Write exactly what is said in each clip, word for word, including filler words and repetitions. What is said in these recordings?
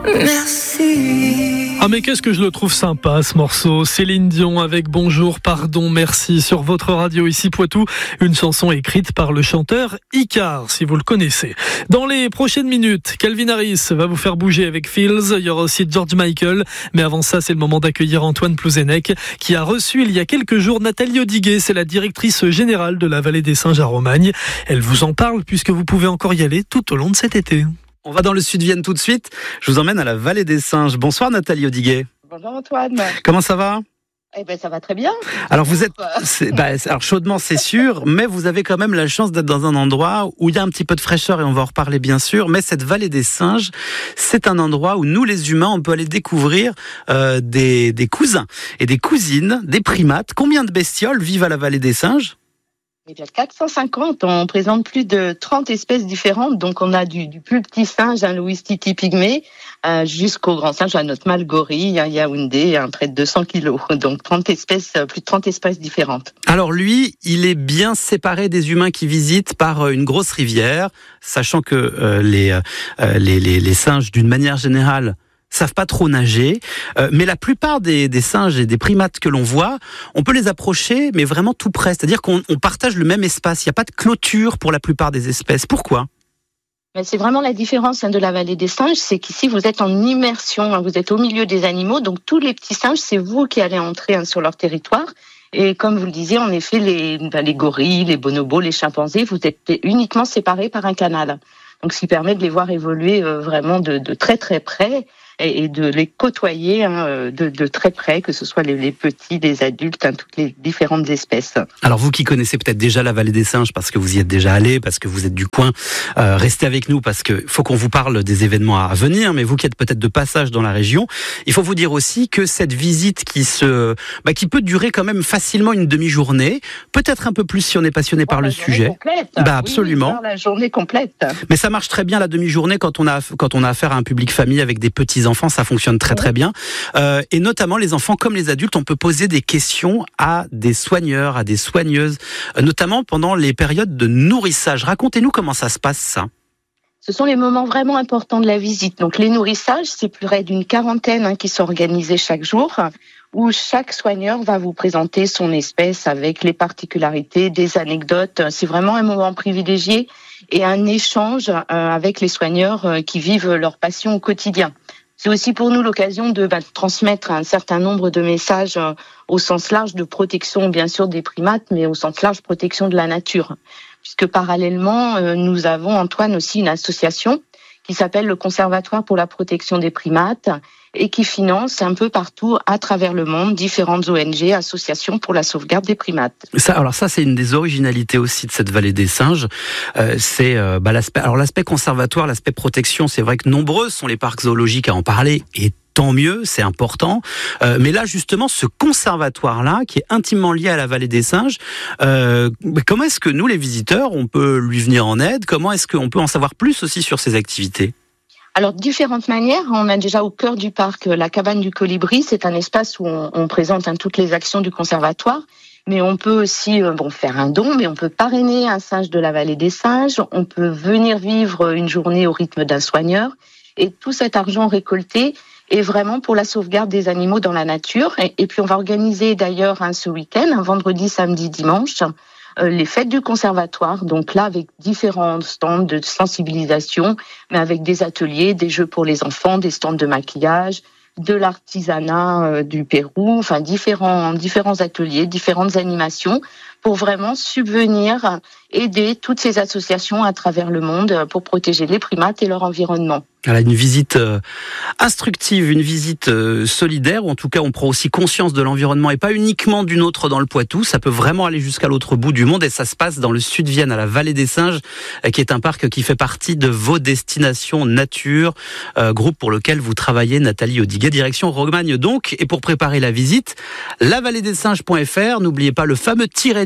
Merci. Ah mais qu'est-ce que je le trouve sympa ce morceau. Céline Dion avec Bonjour, Pardon, Merci sur votre radio ici Poitou. Une chanson écrite par le chanteur Icar, si vous le connaissez. Dans les prochaines minutes, Calvin Harris va vous faire bouger avec Fields. Il y aura aussi George Michael. Mais avant ça, c'est le moment d'accueillir Antoine Plouzenec qui a reçu il y a quelques jours Nathalie Audiguet. C'est la directrice générale de la Vallée des Singes à Romagne. Elle vous en parle puisque vous pouvez encore y aller tout au long de cet été. On va dans le Sud-Vienne tout de suite. Je vous emmène à la Vallée des Singes. Bonsoir Nathalie Audiguet. Bonjour Antoine. Comment ça va ? Eh ben ça va très bien. Alors vous êtes, c'est, bah, alors chaudement c'est sûr, mais vous avez quand même la chance d'être dans un endroit où il y a un petit peu de fraîcheur et on va en reparler bien sûr. Mais cette Vallée des Singes, c'est un endroit où nous les humains, on peut aller découvrir euh, des, des cousins et des cousines, des primates. Combien de bestioles vivent à la Vallée des Singes ? Eh bien, quatre cent cinquante, on présente plus de trente espèces différentes. Donc, on a du, du plus petit singe, un Louis-Titi pygmée, euh, jusqu'au grand singe, un autre mâle gorille, un Yaoundé, un près de deux cents kilos. Donc, trente espèces, plus de trente espèces différentes. Alors lui, il est bien séparé des humains qui visitent par une grosse rivière, sachant que euh, les, euh, les, les, les singes, d'une manière générale, savent pas trop nager, euh, mais la plupart des, des singes et des primates que l'on voit, on peut les approcher, mais vraiment tout près. C'est-à-dire qu'on on partage le même espace. Il n'y a pas de clôture pour la plupart des espèces. Pourquoi ? Mais c'est vraiment la différence hein, de la Vallée des Singes, c'est qu'ici vous êtes en immersion, hein, vous êtes au milieu des animaux, donc tous les petits singes, c'est vous qui allez entrer hein, sur leur territoire. Et comme vous le disiez, en effet, les, ben, les gorilles, les bonobos, les chimpanzés, vous êtes uniquement séparés par un canal. Donc, ce qui permet de les voir évoluer euh, vraiment de, de très très près et, et de les côtoyer hein, de, de très près, que ce soit les, les petits, les adultes, hein, toutes les différentes espèces. Alors vous qui connaissez peut-être déjà la Vallée des Singes parce que vous y êtes déjà allé, parce que vous êtes du coin, euh, restez avec nous parce que faut qu'on vous parle des événements à venir. Mais vous qui êtes peut-être de passage dans la région, il faut vous dire aussi que cette visite qui se, bah, qui peut durer quand même facilement une demi-journée, peut-être un peu plus si on est passionné par oh, le sujet. Complète. Bah oui, absolument. Oui, la journée complète. Mais ça marche très bien la demi-journée quand on a quand on a affaire à un public famille avec des petits enfants, ça fonctionne très très bien. Euh, et notamment les enfants comme les adultes, on peut poser des questions à des soigneurs, à des soigneuses, euh, notamment pendant les périodes de nourrissage. Racontez-nous comment ça se passe ça. Ce sont les moments vraiment importants de la visite. Donc les nourrissages, c'est plus près d'une quarantaine hein, qui sont organisés chaque jour, où chaque soigneur va vous présenter son espèce avec les particularités, des anecdotes. C'est vraiment un moment privilégié et un échange euh, avec les soigneurs euh, qui vivent leur passion au quotidien. C'est aussi pour nous l'occasion de bah, transmettre un certain nombre de messages euh, au sens large de protection, bien sûr, des primates, mais au sens large protection de la nature. Puisque parallèlement, euh, nous avons, Antoine, aussi une association qui s'appelle le Conservatoire pour la protection des primates et qui finance un peu partout à travers le monde différentes O N G, associations pour la sauvegarde des primates. Ça, alors ça, c'est une des originalités aussi de cette Vallée des Singes. Euh, c'est euh, bah, l'aspect. Alors l'aspect conservatoire, l'aspect protection, c'est vrai que nombreux sont les parcs zoologiques à en parler et tant mieux, c'est important. Euh, mais là, justement, ce conservatoire-là, qui est intimement lié à la Vallée des Singes, euh, comment est-ce que nous, les visiteurs, on peut lui venir en aide ? Comment est-ce qu'on peut en savoir plus aussi sur ses activités ? Alors, différentes manières. On a déjà au cœur du parc la cabane du colibri. C'est un espace où on, on présente hein, toutes les actions du conservatoire. Mais on peut aussi euh, bon, faire un don, mais on peut parrainer un singe de la Vallée des Singes. On peut venir vivre une journée au rythme d'un soigneur. Et tout cet argent récolté est vraiment pour la sauvegarde des animaux dans la nature. Et, et puis, on va organiser d'ailleurs hein, ce week-end, un vendredi, samedi, dimanche, euh, les fêtes du conservatoire. Donc là, avec différents stands de sensibilisation, mais avec des ateliers, des jeux pour les enfants, des stands de maquillage, de l'artisanat euh, du Pérou, enfin différents différents ateliers, différentes animations pour vraiment subvenir, aider toutes ces associations à travers le monde pour protéger les primates et leur environnement. Voilà, une visite euh, instructive, une visite euh, solidaire, ou en tout cas on prend aussi conscience de l'environnement et pas uniquement du nôtre dans le Poitou, ça peut vraiment aller jusqu'à l'autre bout du monde et ça se passe dans le Sud-Vienne, à la Vallée des Singes, euh, qui est un parc qui fait partie de vos destinations nature, euh, groupe pour lequel vous travaillez, Nathalie Audiguet, direction Romagne donc. Et pour préparer la visite, la vallée des singes point f r, n'oubliez pas le fameux tiret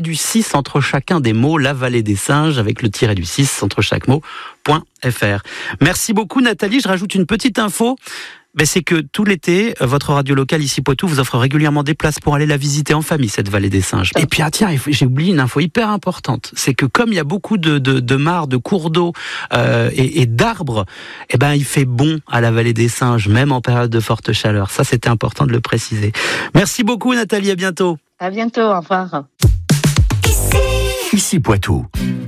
du six entre chacun des mots, la vallée des singes, avec le tiret du six entre chaque mot, .fr. Merci beaucoup Nathalie, je rajoute une petite info. Ben c'est que tout l'été, votre radio locale ici Poitou vous offre régulièrement des places pour aller la visiter en famille, cette vallée des singes. Et puis ah tiens, j'ai oublié une info hyper importante, c'est que comme il y a beaucoup de, de, de mares, de cours d'eau euh, et, et d'arbres, eh ben il fait bon à la vallée des singes, même en période de forte chaleur. Ça, c'était important de le préciser. Merci beaucoup Nathalie, à bientôt. À bientôt, au revoir. Ici Poitou.